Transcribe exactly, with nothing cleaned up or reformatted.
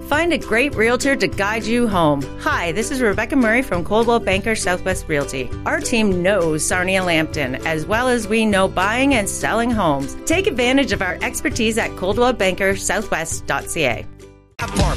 Find a great realtor to guide you home. Hi, this is Rebecca Murray from Coldwell Banker Southwest Realty. Our team knows Sarnia Lambton as well as we know buying and selling homes. Take advantage of our expertise at coldwell banker southwest dot c a. Farm